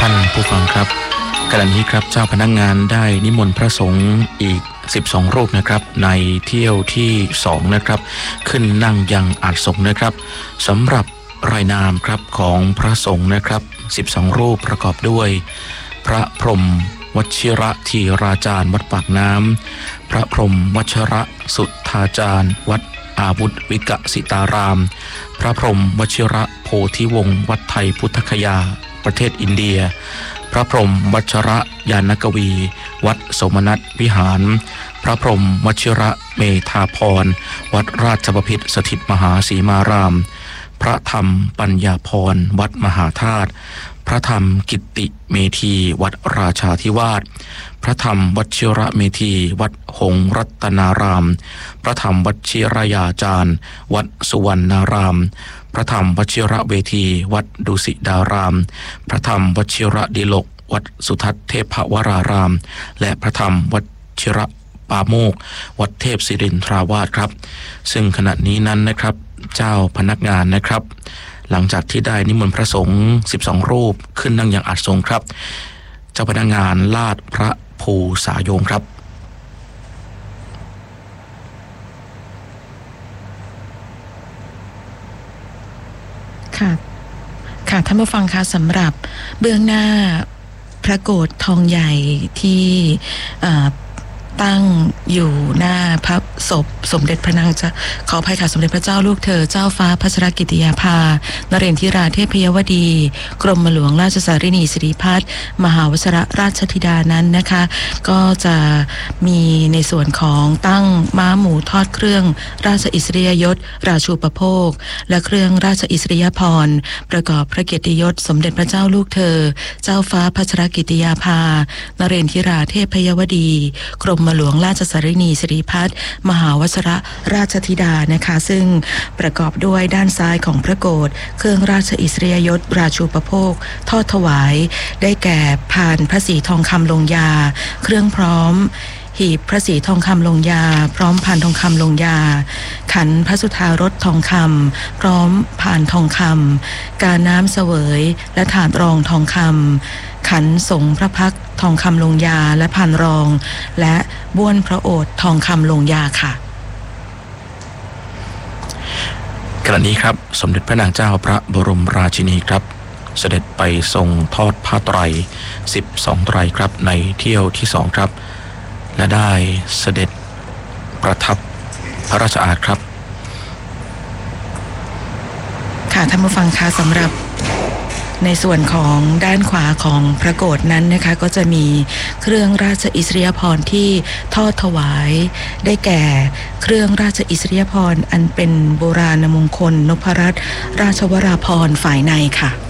ท่านผู้ฟังครับขณะนี้ครับเจ้าพนักงานได้นิมนต์พระสงฆ์อีก12รูปนะครับในเที่ยวที่2นะครับขึ้นนั่งยังอาสงฆ์นะครับสำหรับรายนามครับของพระสงฆ์นะครับ12รูปประกอบด้วยพระพรหมวชิระธีราจารย์วัดปากน้ำพระพรหมวชระสุทธาจารย์วัดอาวุธวิกสิตารามพระพรหมวชิระโพธิวงศ์วัดไทยพุทธคยาประเทศอินเดียพระพรหมวชระยานกวีวัดสมนัตวิหารพระพรหมวชิระเมธาพรวัดราชบพิตรสถิตมหาสีมารามพระธรรมปัญญาพรวัดมหาธาตุพระธรรมกิตติเมธีวัดราชาธิวาสพระธรรมวชิระเมธีวัดหงส์รัตนารามพระธรรมวชิรยาจารย์วัดสุวรรณารามพระธรรมวชิระเวทีวัดดุสิตารามพระธรรมวชิระดิลกวัดสุทัศน์เทพวรารามและพระธรรมวชิระปาโมกวัดเทพศิรินทราวาสครับซึ่งขณะนี้นั้นนะครับเจ้าพนักงานนะครับหลังจากที่ได้นิมนต์พระสงฆ์12รูปขึ้นนั่งยังอาสงฆ์ครับเจ้าพนักงานลาดพระภูสายงครับค่ะท่านผู้ฟังคะสำหรับเบื้องหน้าพระโกฐทองใหญ่ที่ตั้งอยู่หน้าพระศพสมเด็จพระนางขออภัยค่ะสมเด็จพระเจ้าลูกเธอเจ้าฟ้าพัชรกิติยาภานเรนทิราเทพยวดีกรมหลวงราชสารินีสิริพัฒน์มหาวชิรราชธิดานั้นนะคะก็จะมีในส่วนของตั้งม้าหมูทอดเครื่องราชอิสริยยศราชูปโภคและเครื่องราชอิสริยาภรณ์ประกอบพระเกียรติยศสมเด็จพระเจ้าลูกเธอเจ้าฟ้าพัชรกิติยาภานเรนทิราเทพยวดีกรมหลวงราชสารินีสิริพัฒน์มหาวชิรราชธิดานะคะซึ่งประกอบด้วยด้านซ้ายของพระโกฐเครื่องราชอิสริยยศราชูปโภคทอดถวายได้แก่พานพระศรีทองคำลงยาเครื่องพร้อมหีบพระศรีทองคำลงยาพร้อมพานทองคำลงยาขันพระสุธารสทองคำพร้อมพานทองคำกาน้ำเสวยและถาดรองทองคำขันสงพระพักตร์ทองคำลงยาและพานรองและบ้วนพระโอษฐ์ทองคำลงยาค่ะขณะนี้ครับสมเด็จพระนางเจ้าพระบรมราชินีครับเสด็จไปทรงทอดผ้าไตร12ไตรครับในเที่ยวที่2ครับและได้เสด็จประทับพระราชอาณครับค่ะท่านผู้ฟังคะสำหรับในส่วนของด้านขวาของพระโกฐนั้นนะคะก็จะมีเครื่องราชอิสริยาภรณ์ที่ทอดถวายได้แก่เครื่องราชอิสริยาภรณ์อันเป็นโบราณมงคลนพรัตน์ราชวราภรณ์ฝ่ายในค่ะ